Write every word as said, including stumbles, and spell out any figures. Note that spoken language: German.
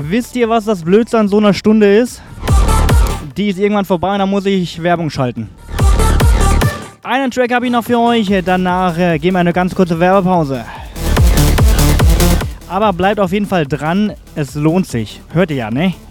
Wisst ihr, was das Blödste an so einer Stunde ist? Die ist irgendwann vorbei und dann muss ich Werbung schalten. Einen Track habe ich noch für euch, danach äh, gehen wir eine ganz kurze Werbepause. Aber bleibt auf jeden Fall dran, es lohnt sich. Hört ihr ja, ne?